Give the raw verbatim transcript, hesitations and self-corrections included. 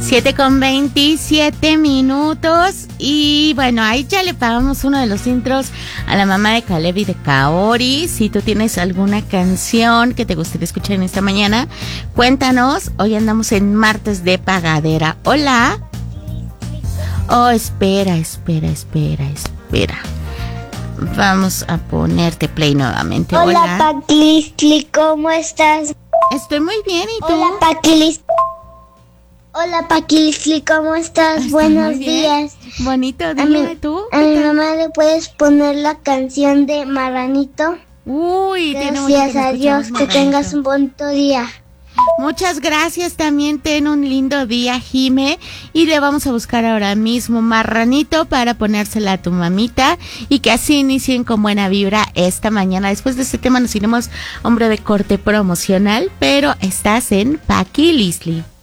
siete con veintisiete minutos. Y bueno, ahí ya le pagamos uno de los intros a la mamá de Caleb y de Kaori. Si tú tienes alguna canción que te gustaría escuchar en esta mañana, cuéntanos. Hoy andamos en martes de pagadera. Hola. Oh, espera, espera, espera, espera. Vamos a ponerte play nuevamente. Hola, Hola. Paquilistli, ¿cómo estás? Estoy muy bien, ¿y tú? Hola, Paquilistli. Hola, Paquilistli, ¿cómo estás? Estoy Buenos muy bien. días. Bonito A día, mi, ¿tú? a mi mamá le puedes poner la canción de Marranito. Uy, tiene mucho Gracias que no a Dios, escuchamos que tengas Marranito. un bonito día. Muchas gracias, también ten un lindo día, Jime, y le vamos a buscar ahora mismo Marranito para ponérsela a tu mamita y que así inicien con buena vibra esta mañana. Después de este tema nos iremos a un breve corte promocional, pero estás en Paquilistli.